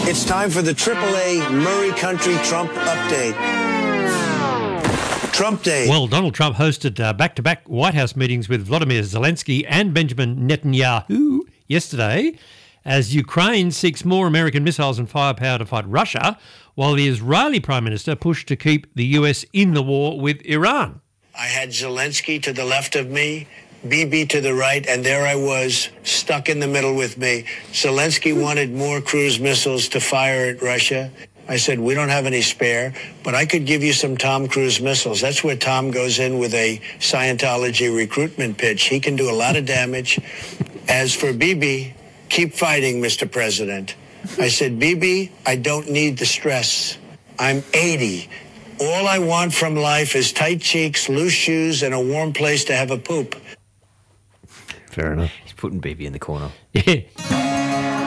It's time for the AAA Murray Country Trump Update. Trump Day. Well, Donald Trump hosted back-to-back White House meetings with Vladimir Zelensky and Benjamin Netanyahu yesterday as Ukraine seeks more American missiles and firepower to fight Russia, while the Israeli Prime Minister pushed to keep the US in the war with Iran. I had Zelensky to the left of me, Bibi to the right, and there I was, stuck in the middle with me. Zelensky wanted more cruise missiles to fire at Russia. I said, we don't have any spare, but I could give you some Tom Cruise missiles. That's where Tom goes in with a Scientology recruitment pitch. He can do a lot of damage. As for Bibi, keep fighting, Mr. President. I said, Bibi, I don't need the stress. I'm 80. All I want from life is tight cheeks, loose shoes, and a warm place to have a poop. Fair enough. He's putting Bibi in the corner. Yeah.